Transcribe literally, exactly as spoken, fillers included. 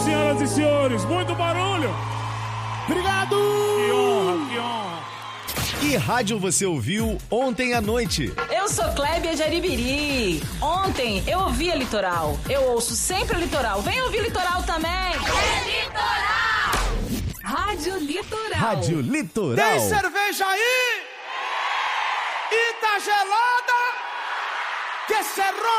senhoras e senhores. Muito barulho. Obrigado. Que honra, que honra. Que rádio você ouviu ontem à noite? Eu sou Clébia de Aribiri. Ontem eu ouvi a Litoral. Eu ouço sempre a Litoral. Vem ouvir Litoral também. É Litoral! Rádio Litoral. Rádio Litoral. Tem cerveja aí? E tá gelada? Que cerrou?